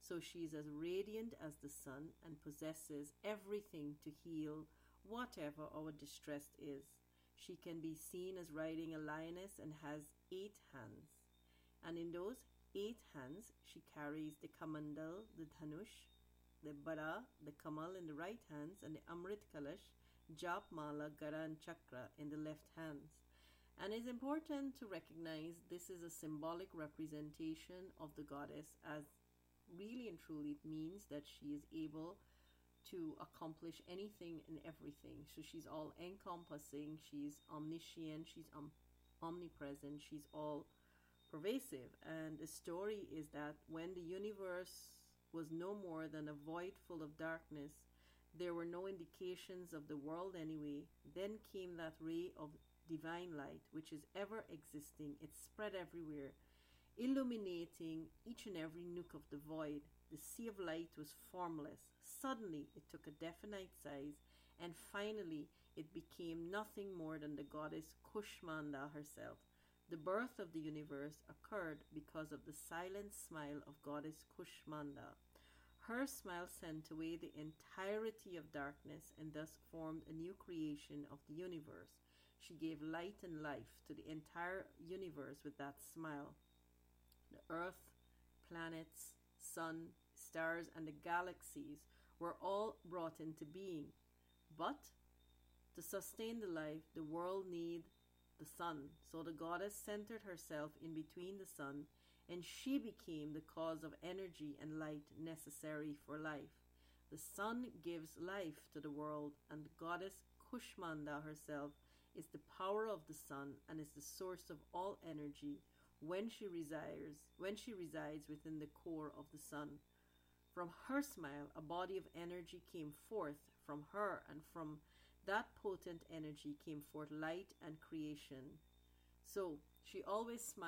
So she is as radiant as the sun and possesses everything to heal whatever our distress is. She can be seen as riding a lioness and has 8 hands. And in those 8 hands, she carries the Kamandal, the Dhanush, the Bara, the Kamal in the right hands, and the Amrit Kalash, Jap Mala, Gara, and Chakra in the left hands. And it's important to recognize this is a symbolic representation of the goddess, as really and truly it means that she is able to accomplish anything and everything. So she's all encompassing, she's omniscient, she's omnipresent, she's all pervasive. And the story is that when the universe was no more than a void full of darkness, there were no indications of the world anyway, then came that ray of divine light, which is ever existing. It spread everywhere, illuminating each and every nook of the void. The sea of light was formless. Suddenly it took a definite size, and finally it became nothing more than the goddess Kushmanda herself. The birth of the universe occurred because of the silent smile of goddess Kushmanda. Her smile sent away the entirety of darkness and thus formed a new creation of the universe. She gave light and life to the entire universe with that smile. The earth, planets, sun, stars, and the galaxies were all brought into being. But to sustain the life, the world needed the sun. So the goddess centered herself in between the sun, and she became the cause of energy and light necessary for life. The sun gives life to the world, and the goddess Kushmanda herself is the power of the sun and is the source of all energy when she resides within the core of the sun. From her smile, a body of energy came forth from her, and from that potent energy came forth light and creation. So she always smiled.